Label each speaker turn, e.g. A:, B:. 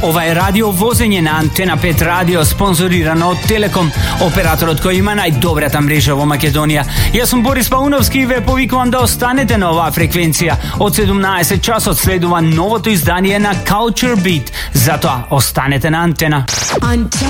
A: Ова е радио возење на Антена 5 радио, спонзорирано од Телеком, операторот кој има најдобрата мрежа во Македонија. Јас сум Борис Пауновски и ве повикувам да останете на оваа фреквенција. Од 17 часот следува новото издание на Culture Beat. Затоа останете на Антена.
B: Антена.